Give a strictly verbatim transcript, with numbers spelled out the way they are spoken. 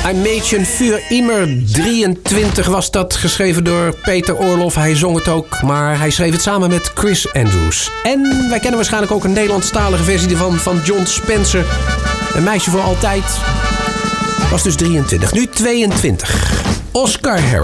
Ein Mädchen für immer, drieëntwintig was dat, geschreven door Peter Orloff. Hij zong het ook, maar hij schreef het samen met Chris Andrews. En wij kennen waarschijnlijk ook een Nederlandstalige versie ervan van John Spencer. Een meisje voor altijd. Was dus drieëntwintig, nu tweeëntwintig. Oscar Harris.